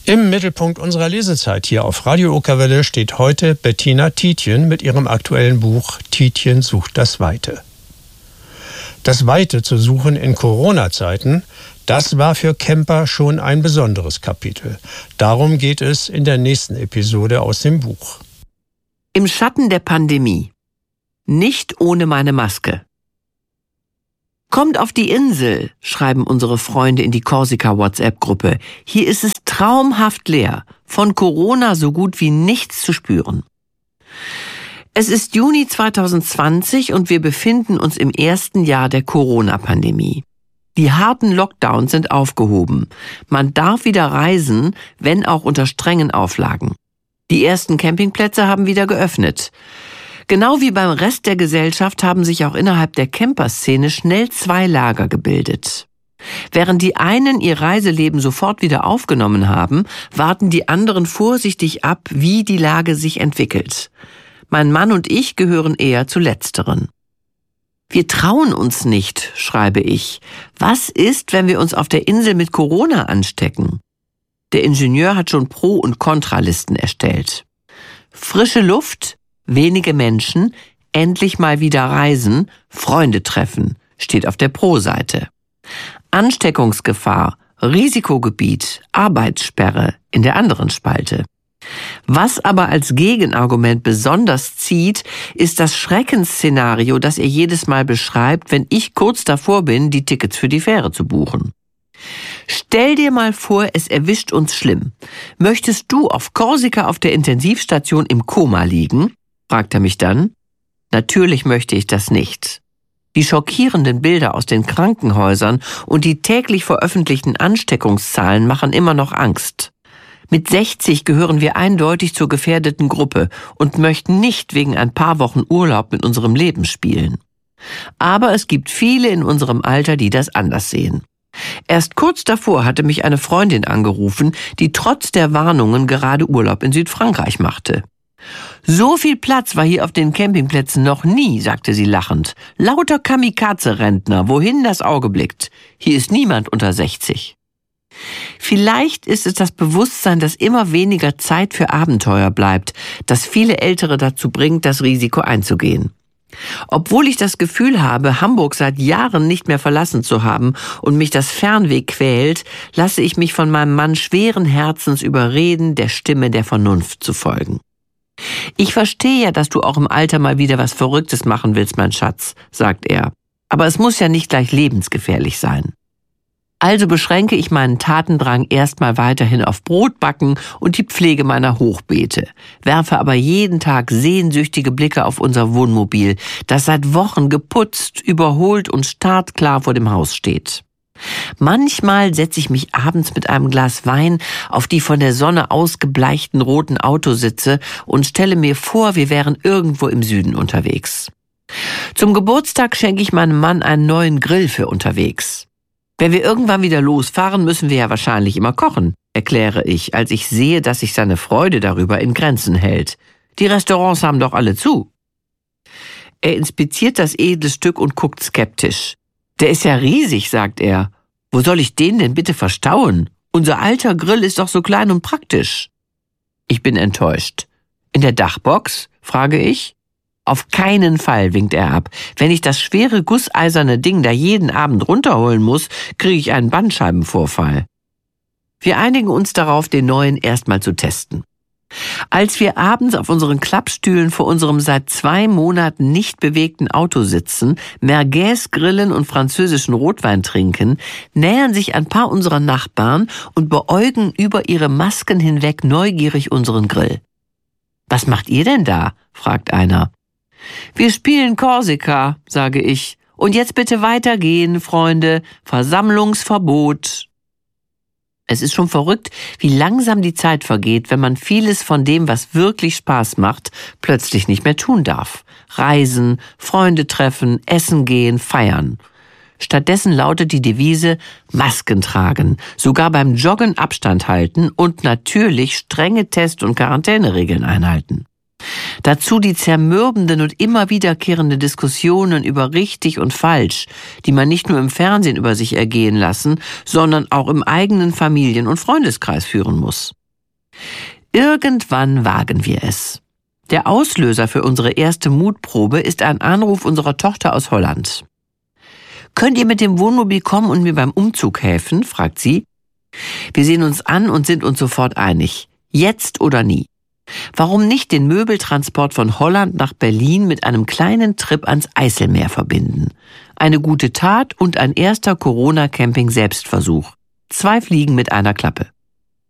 Im Mittelpunkt unserer Lesezeit hier auf Radio Okerwelle steht heute Bettina Tietjen mit ihrem aktuellen Buch Tietjen sucht das Weite. Das Weite zu suchen in Corona-Zeiten, das war für Camper schon ein besonderes Kapitel. Darum geht es in der nächsten Episode aus dem Buch. Im Schatten der Pandemie. Nicht ohne meine Maske. Kommt auf die Insel, schreiben unsere Freunde in die Korsika-WhatsApp-Gruppe. Hier ist es traumhaft leer, von Corona so gut wie nichts zu spüren. Es ist Juni 2020 und wir befinden uns im ersten Jahr der Corona-Pandemie. Die harten Lockdowns sind aufgehoben. Man darf wieder reisen, wenn auch unter strengen Auflagen. Die ersten Campingplätze haben wieder geöffnet. Genau wie beim Rest der Gesellschaft haben sich auch innerhalb der Camperszene schnell zwei Lager gebildet. Während die einen ihr Reiseleben sofort wieder aufgenommen haben, warten die anderen vorsichtig ab, wie die Lage sich entwickelt. Mein Mann und ich gehören eher zu Letzteren. Wir trauen uns nicht, schreibe ich. Was ist, wenn wir uns auf der Insel mit Corona anstecken? Der Ingenieur hat schon Pro- und Kontralisten erstellt. Frische Luft, wenige Menschen, endlich mal wieder reisen, Freunde treffen, steht auf der Pro-Seite. Ansteckungsgefahr, Risikogebiet, Arbeitssperre in der anderen Spalte. Was aber als Gegenargument besonders zieht, ist das Schreckensszenario, das er jedes Mal beschreibt, wenn ich kurz davor bin, die Tickets für die Fähre zu buchen. Stell dir mal vor, es erwischt uns schlimm. Möchtest du auf Korsika auf der Intensivstation im Koma liegen? Fragt er mich dann. Natürlich möchte ich das nicht. Die schockierenden Bilder aus den Krankenhäusern und die täglich veröffentlichten Ansteckungszahlen machen immer noch Angst. Mit 60 gehören wir eindeutig zur gefährdeten Gruppe und möchten nicht wegen ein paar Wochen Urlaub mit unserem Leben spielen. Aber es gibt viele in unserem Alter, die das anders sehen. Erst kurz davor hatte mich eine Freundin angerufen, die trotz der Warnungen gerade Urlaub in Südfrankreich machte. So viel Platz war hier auf den Campingplätzen noch nie, sagte sie lachend. Lauter Kamikaze-Rentner, wohin das Auge blickt. Hier ist niemand unter 60. Vielleicht ist es das Bewusstsein, dass immer weniger Zeit für Abenteuer bleibt, das viele Ältere dazu bringt, das Risiko einzugehen. Obwohl ich das Gefühl habe, Hamburg seit Jahren nicht mehr verlassen zu haben und mich das Fernweh quält, lasse ich mich von meinem Mann schweren Herzens überreden, der Stimme der Vernunft zu folgen. Ich verstehe ja, dass du auch im Alter mal wieder was Verrücktes machen willst, mein Schatz, sagt er. Aber es muss ja nicht gleich lebensgefährlich sein. Also beschränke ich meinen Tatendrang erstmal weiterhin auf Brotbacken und die Pflege meiner Hochbeete, werfe aber jeden Tag sehnsüchtige Blicke auf unser Wohnmobil, das seit Wochen geputzt, überholt und startklar vor dem Haus steht. Manchmal setze ich mich abends mit einem Glas Wein auf die von der Sonne ausgebleichten roten Autositze und stelle mir vor, wir wären irgendwo im Süden unterwegs. Zum Geburtstag schenke ich meinem Mann einen neuen Grill für unterwegs. Wenn wir irgendwann wieder losfahren, müssen wir ja wahrscheinlich immer kochen, erkläre ich, als ich sehe, dass sich seine Freude darüber in Grenzen hält. Die Restaurants haben doch alle zu. Er inspiziert das edle Stück und guckt skeptisch. Der ist ja riesig, sagt er. Wo soll ich den denn bitte verstauen? Unser alter Grill ist doch so klein und praktisch. Ich bin enttäuscht. In der Dachbox? Frage ich. Auf keinen Fall, winkt er ab. Wenn ich das schwere gusseiserne Ding da jeden Abend runterholen muss, kriege ich einen Bandscheibenvorfall. Wir einigen uns darauf, den neuen erstmal zu testen. Als wir abends auf unseren Klappstühlen vor unserem seit 2 Monaten nicht bewegten Auto sitzen, Merguez grillen und französischen Rotwein trinken, nähern sich ein paar unserer Nachbarn und beäugen über ihre Masken hinweg neugierig unseren Grill. »Was macht ihr denn da?« fragt einer. »Wir spielen Korsika«, sage ich. »Und jetzt bitte weitergehen, Freunde. Versammlungsverbot.« Es ist schon verrückt, wie langsam die Zeit vergeht, wenn man vieles von dem, was wirklich Spaß macht, plötzlich nicht mehr tun darf. Reisen, Freunde treffen, essen gehen, feiern. Stattdessen lautet die Devise Masken tragen, sogar beim Joggen Abstand halten und natürlich strenge Test- und Quarantäneregeln einhalten. Dazu die zermürbenden und immer wiederkehrende Diskussionen über richtig und falsch, die man nicht nur im Fernsehen über sich ergehen lassen, sondern auch im eigenen Familien- und Freundeskreis führen muss. Irgendwann wagen wir es. Der Auslöser für unsere erste Mutprobe ist ein Anruf unserer Tochter aus Holland. »Könnt ihr mit dem Wohnmobil kommen und mir beim Umzug helfen?« fragt sie. Wir sehen uns an und sind uns sofort einig. Jetzt oder nie. Warum nicht den Möbeltransport von Holland nach Berlin mit einem kleinen Trip ans Eiselmeer verbinden? Eine gute Tat und ein erster Corona-Camping-Selbstversuch. 2 Fliegen mit einer Klappe.